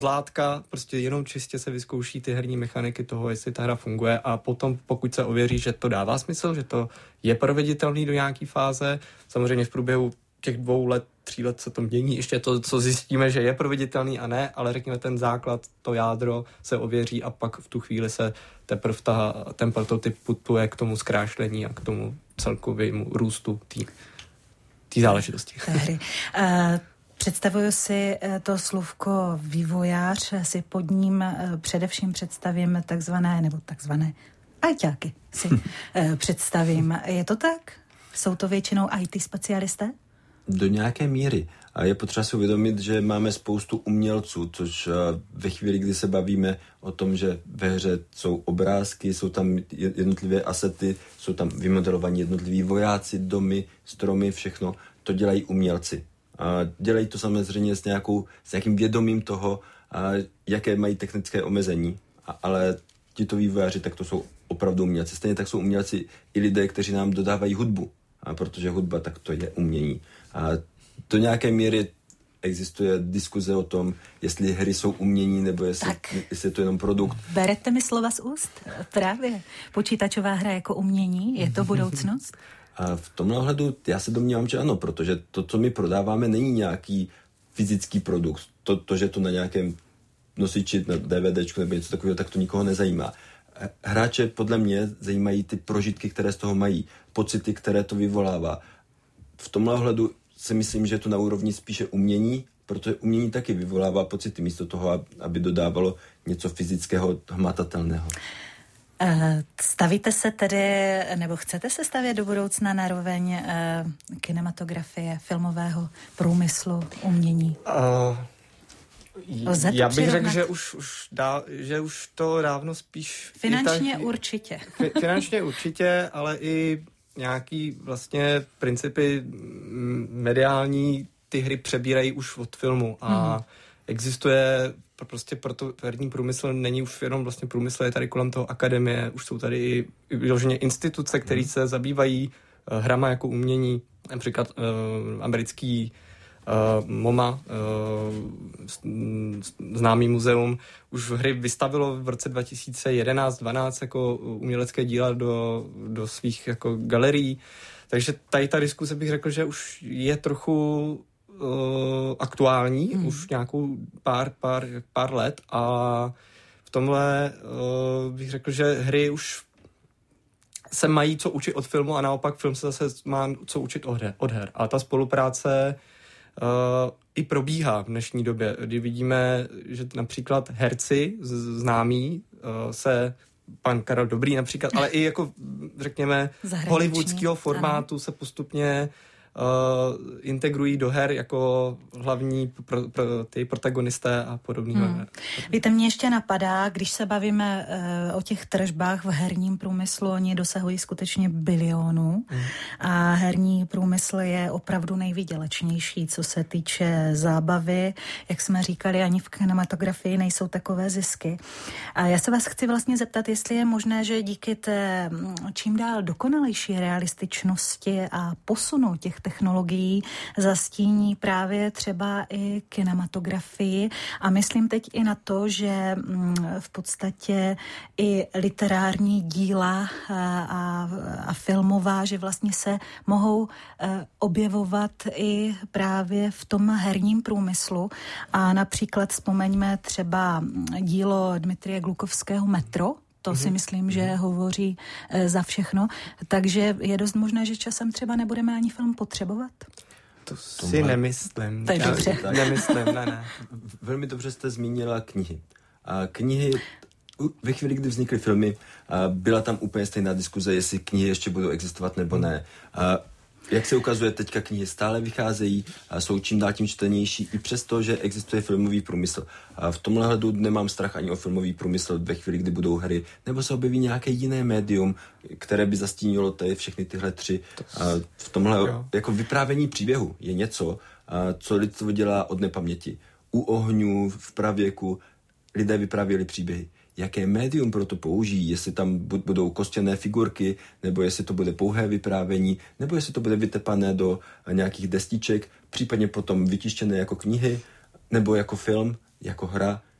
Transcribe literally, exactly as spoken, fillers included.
zlátka, prostě jenom čistě se vyzkouší ty herní mechaniky toho, jestli ta hra funguje a potom, pokud se ověří, že to dává smysl, že to je proveditelný do nějaký fáze, samozřejmě v průběhu těch dvou let, tří let se to mění, ještě to, co zjistíme, že je proveditelný a ne, ale řekněme ten základ, to jádro se ověří a pak v tu chvíli se teprve ta, ten prototyp putuje k tomu zkrášlení a k tomu celkovému růstu té záležitosti. Hry. Uh, Představuju si to slůvko vývojář, si pod ním především představím takzvané, nebo takzvané ajťáky si představím. Je to tak? Jsou to většinou í té specialisté? Do nějaké míry. A je potřeba si uvědomit, že máme spoustu umělců, což ve chvíli, kdy se bavíme o tom, že ve hře jsou obrázky, jsou tam jednotlivé asety, jsou tam vymodelovaní jednotliví vojáci, domy, stromy, všechno, to dělají umělci. A dělají to samozřejmě s, nějakou, s nějakým vědomím toho, a jaké mají technické omezení, a, ale tito vývojáři, tak to jsou opravdu umělci. Stejně tak jsou umělci i lidé, kteří nám dodávají hudbu, a protože hudba, tak to je umění. A do nějaké míry existuje diskuze o tom, jestli hry jsou umění, nebo jestli, jestli je to jenom produkt. Berete mi slova z úst? Právě. Počítačová hra jako umění, je to budoucnoc? A v tomhle ohledu já se domnívám, že ano, protože to, co my prodáváme, není nějaký fyzický produkt. To, to že to na nějakém nosiči, na DVDčku nebo něco takového, tak to nikoho nezajímá. Hráče podle mě zajímají ty prožitky, které z toho mají, pocity, které to vyvolává. V tomhle ohledu si myslím, že je to na úrovni spíše umění, protože umění taky vyvolává pocity místo toho, aby dodávalo něco fyzického, hmatatelného. Stavíte se tedy, nebo chcete se stavět do budoucna na roveň uh, kinematografie, filmového průmyslu, umění? Uh, já bych řekl, že už, už dá, že už to dávno spíš... Finančně tak, určitě. Fi, finančně určitě, ale i nějaký vlastně principy mediální ty hry přebírají už od filmu a hmm. existuje... Prostě proto herní průmysl není už jenom vlastně průmysl, je tady kolem toho akademie, už jsou tady i vyloženě instituce, které se zabývají uh, hrama jako umění, například uh, americký uh, MoMA, uh, známý muzeum, už hry vystavilo v roce dva tisíce jedenáct dvanáct jako umělecké díla do, do svých jako galerií, takže tady ta diskuse bych řekl, že už je trochu Uh, aktuální, mm. už nějakou pár, pár, pár let a v tomhle uh, bych řekl, že hry už se mají co učit od filmu a naopak film se zase má co učit od her. Od her. A ta spolupráce uh, i probíhá v dnešní době, kdy vidíme, že například herci známí uh, se pan Karel Dobrý například, ale i jako řekněme hollywoodského formátu ano. se postupně Uh, integrují do her jako hlavní pro, pro, ty protagonisté a podobný. Hmm. Víte, mě ještě napadá, když se bavíme uh, o těch tržbách v herním průmyslu, oni dosahují skutečně bilionů hmm. a herní průmysl je opravdu nejvýdělečnější, co se týče zábavy. Jak jsme říkali, ani v kinematografii nejsou takové zisky. A já se vás chci vlastně zeptat, jestli je možné, že díky té čím dál dokonalejší realističnosti a posunu těch technologií zastíní právě třeba i kinematografii a myslím teď i na to, že v podstatě i literární díla a, a, a filmová, že vlastně se mohou objevovat i právě v tom herním průmyslu a například vzpomeňme třeba dílo Dmitrije Glukovského Metro. To si myslím, že hovoří e, za všechno. Takže je dost možné, že časem třeba nebudeme ani film potřebovat? To si to má... nemyslím. To je dobře. Nemyslím, ne, ne. Velmi dobře jste zmínila knihy. A knihy, ve chvíli, kdy vznikly filmy, byla tam úplně stejná diskuze, jestli knihy ještě budou existovat nebo ne. A jak se ukazuje, teďka knihy stále vycházejí a jsou čím dál tím čtenější, i přesto, že existuje filmový průmysl. A v tomhle hledu nemám strach ani o filmový průmysl ve chvíli, kdy budou hry, nebo se objeví nějaké jiné médium, které by zastínilo tady všechny tyhle tři. A v tomhle jo. jako vyprávění příběhu je něco, co lidstvo dělá od nepaměti. U ohňů, v pravěku lidé vyprávěli příběhy. Jaké médium pro to použijí, jestli tam budou kostěné figurky, nebo jestli to bude pouhé vyprávění, nebo jestli to bude vytepané do nějakých destiček, případně potom vytištěné jako knihy, nebo jako film. jako hra